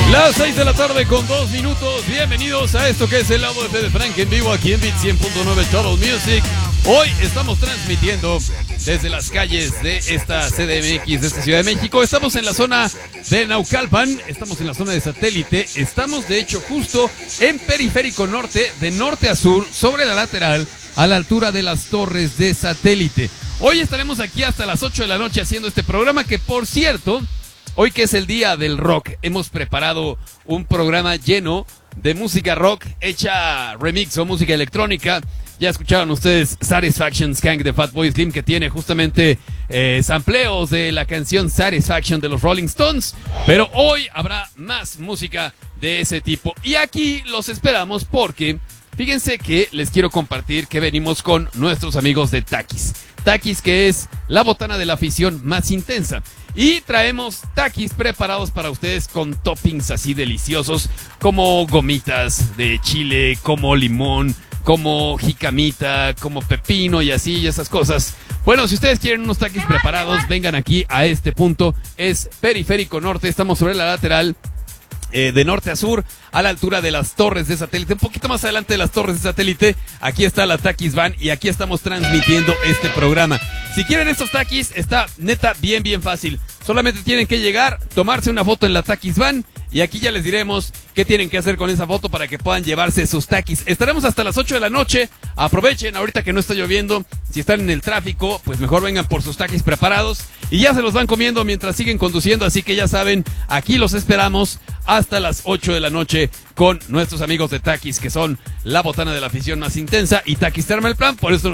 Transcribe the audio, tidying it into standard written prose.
Las 6 de la tarde con 2 minutos. Bienvenidos a esto que es el lado de Frank en vivo aquí en Beat 100.9 Total Music. Hoy estamos transmitiendo desde las calles de esta CDMX de esta Ciudad de México. Estamos en la zona de Naucalpan, estamos en la zona de Satélite. Estamos de hecho justo en Periférico Norte, de norte a sur, sobre la lateral, a la altura de las torres de Satélite. Hoy estaremos aquí hasta las 8 de la noche haciendo este programa que, por cierto, hoy que es el día del rock, hemos preparado un programa lleno de música rock hecha remix o música electrónica. Ya escucharon ustedes Satisfaction Skank de Fatboy Slim, que tiene justamente sampleos de la canción Satisfaction de los Rolling Stones. Pero hoy habrá más música de ese tipo. Y aquí los esperamos porque fíjense que les quiero compartir que venimos con nuestros amigos de Takis. Takis, que es la botana de la afición más intensa. Y traemos Takis preparados para ustedes con toppings así deliciosos como gomitas de chile, como limón, como jicamita, como pepino y así y esas cosas. Bueno, si ustedes quieren unos Takis preparados, vengan aquí a este punto. Es Periférico Norte, estamos sobre la lateral. De norte a sur, a la altura de las torres de Satélite, un poquito más adelante de las torres de Satélite. Aquí está la Takis Van y aquí estamos transmitiendo este programa. Si quieren estos Takis, está neta bien fácil. Solamente tienen que llegar, tomarse una foto en la Takis Van y aquí ya les diremos qué tienen que hacer con esa foto para que puedan llevarse sus Takis. Estaremos hasta las 8 de la noche. Aprovechen ahorita que no está lloviendo. Si están en el tráfico, pues mejor vengan por sus Takis preparados y ya se los van comiendo mientras siguen conduciendo. Así que ya saben, aquí los esperamos hasta las 8 de la noche con nuestros amigos de Takis, que son la botana de la afición más intensa, y Takis Thermal Plan. Por eso